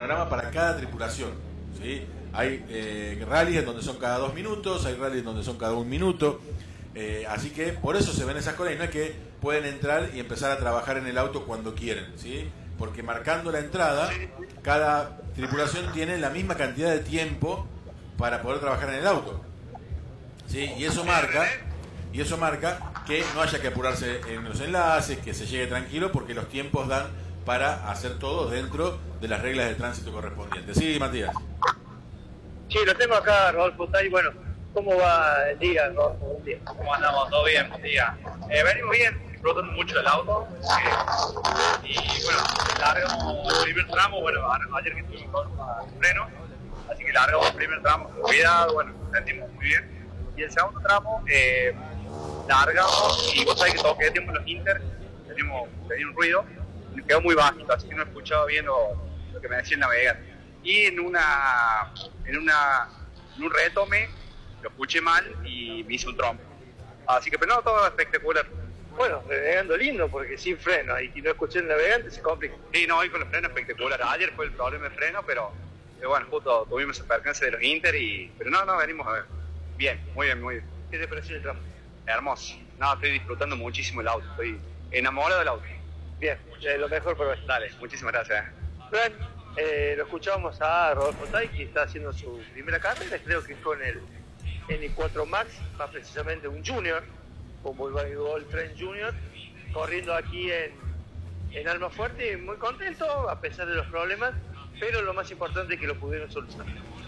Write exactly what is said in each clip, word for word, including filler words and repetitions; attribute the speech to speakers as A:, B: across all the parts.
A: cronograma para cada tripulación, ¿sí? Hay eh, rallies en donde son cada dos minutos, hay rallies en donde son cada un minuto, eh, así que por eso se ven esas colas y no es que pueden entrar y empezar a trabajar en el auto cuando quieren, ¿sí? Porque marcando la entrada, cada tripulación tiene la misma cantidad de tiempo para poder trabajar en el auto, ¿sí? Y eso marca, y eso marca que no haya que apurarse en los enlaces, que se llegue tranquilo, porque los tiempos dan para hacer todo dentro de las reglas de tránsito correspondientes. Sí, Matías.
B: Sí, lo tengo acá, Rodolfo. Está ahí, bueno, ¿cómo va el día, Rodolfo? Buen día.
C: ¿Cómo andamos? ¿Todo bien? Buen día. Eh, venimos bien, disfrutando mucho del auto. Eh, y bueno, largamos el primer tramo. Bueno, ayer que tuvimos el freno, así que largamos el primer tramo con cuidado. Bueno, nos sentimos muy bien. Y el segundo tramo, eh, largamos. Y vos sabés que todo que tiempo en los Inter teníamos, tenía un ruido. Me quedó muy bajito, así que no escuchaba bien lo, lo que me decía el navegante. Y en una en una en un retome lo escuché mal y me hizo un trompo. Así que pero no, todo espectacular.
B: Bueno, navegando lindo porque sin freno y si no escuché el navegante se complica.
C: Sí, no, hoy con los frenos espectacular. Ayer fue el problema de freno, pero, pero bueno, justo tuvimos el percance de los Inter y pero no, no, venimos a ver. Bien, muy bien, muy bien.
B: ¿Qué te pareció el tramo?
C: Hermoso. No, estoy disfrutando muchísimo el auto, estoy enamorado del auto.
B: Bien, eh, lo mejor por hoy.
C: Dale, muchísimas gracias.
B: Bien, eh, lo escuchamos a Rodolfo Tai, que está haciendo su primera carrera, creo que con el N cuatro Max, más precisamente un Junior, un Volkswagen Gol Trend Junior, corriendo aquí en, en Almafuerte, muy contento, a pesar de los problemas, pero lo más importante es que lo pudieron solucionar.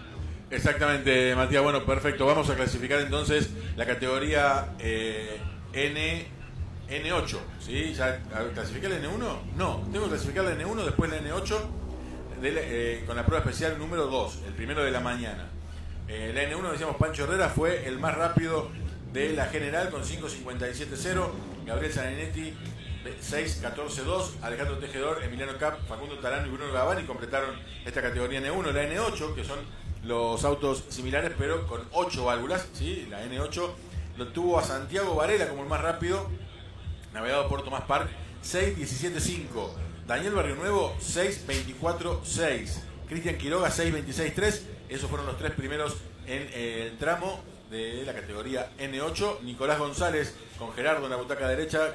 A: Exactamente, Matías. Bueno, perfecto. Vamos a clasificar entonces la categoría eh, N... N ocho, ¿sí? ¿Ya clasifiqué el N uno? No, tengo que clasificar el N uno, después el N ocho, de, eh, con la prueba especial número dos, el primero de la mañana. Eh, el N uno, decíamos, Pancho Herrera fue el más rápido de la general con cinco cincuenta y siete cero, Gabriel Zanetti seis catorce dos, Alejandro Tejedor, Emiliano Cap, Facundo Tarano y Bruno Gavani completaron esta categoría N uno. La N ocho, que son los autos similares pero con ocho válvulas, ¿sí? La N ocho lo tuvo a Santiago Varela como el más rápido, navegado por Tomás Park, seis diecisiete cinco. Daniel Barrionuevo, seis veinticuatro seis. Cristian Quiroga, seis veintiséis tres. Esos fueron los tres primeros en el tramo de la categoría N ocho. Nicolás González, con Gerardo en la butaca derecha,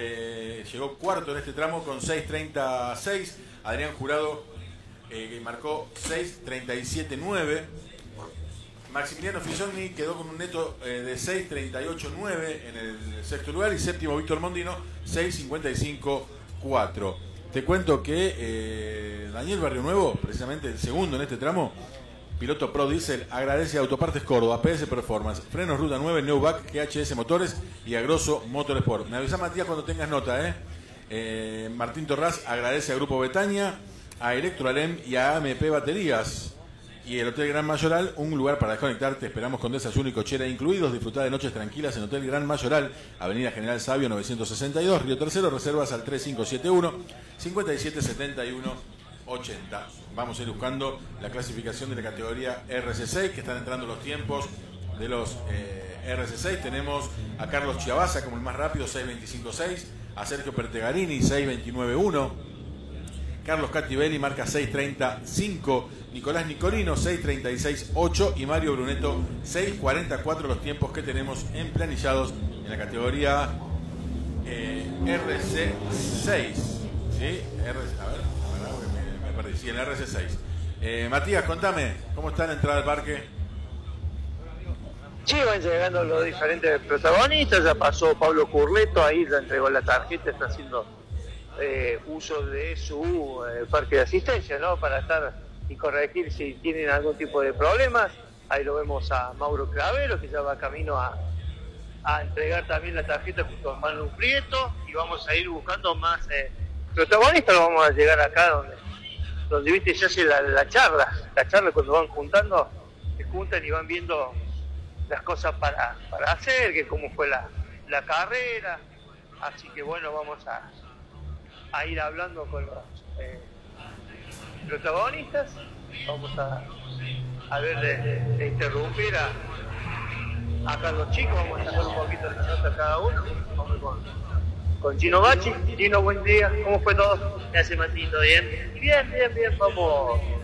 A: que llegó cuarto en este tramo con seis treinta seis. Adrián Jurado, eh, que marcó seis treinta y siete nueve. Maximiliano Fisoni quedó con un neto eh, de seis treinta y ocho nueve en el sexto lugar, y séptimo Víctor Mondino, seis cincuenta y cinco cuatro. Te cuento que eh, Daniel Barrionuevo, precisamente el segundo en este tramo, piloto Pro Diesel, agradece a Autopartes Córdoba, P S Performance, Frenos Ruta nueve, Neubac, G H S Motores y Agroso Motorsport. Me avisa, Matías, cuando tengas nota, ¿eh? eh Martín Torraz agradece a Grupo Betania, a Electroalem y a A M P Baterías. Y el Hotel Gran Mayoral, un lugar para desconectarte. Esperamos con desayuno y cochera incluidos. Disfrutar de noches tranquilas en Hotel Gran Mayoral, Avenida General Sabio novecientos sesenta y dos, Río Tercero. Reservas al tres cinco siete uno, cinco siete siete uno, ochenta. Vamos a ir buscando la clasificación de la categoría R C seis, que están entrando los tiempos de los eh, R C seis. Tenemos a Carlos Chiavaza como el más rápido, seis veinticinco seis. A Sergio Pertegarini, seis veintinueve uno. Carlos Cattivelli marca seis treinta cinco. Nicolás Nicolino, seis treinta y seis ocho. Y Mario Brunetto, seis cuarenta cuatro, los tiempos que tenemos emplanillados en la categoría eh, R C seis. ¿Sí? R, a ver, me, me perdí. Sí, en la R C seis. Eh, Matías, contame, ¿cómo está la entrada al parque?
B: Sí, van llegando los diferentes protagonistas. Ya pasó Pablo Curleto, ahí ya entregó la tarjeta, está haciendo eh, uso de su eh, parque de asistencia, ¿no? Para estar y corregir si tienen algún tipo de problemas. Ahí lo vemos a Mauro Cravero, que ya va camino a, a entregar también la tarjeta junto a Manu Prieto, y vamos a ir buscando más eh, protagonistas. Vamos a llegar acá donde, donde viste, se hace la, la charla, la charla cuando van juntando, se juntan y van viendo las cosas para, para hacer, que cómo fue la, la carrera. Así que bueno, vamos a, a ir hablando con los eh, protagonistas. Vamos a, a ver de, de, de interrumpir a, acá los chicos. Vamos a sacar un poquito de nota a cada uno. Vamos con, con Gino Bachi. Gino, buen día, ¿cómo fue todo?
D: ¿Qué hace, Matito? ¿Bien?
B: Bien, bien, bien, vamos